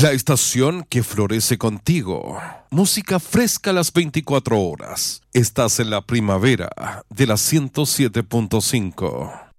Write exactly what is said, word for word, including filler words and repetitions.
La estación que florece contigo. Música fresca a las veinticuatro horas. Estás en la primavera de la ciento siete punto cinco.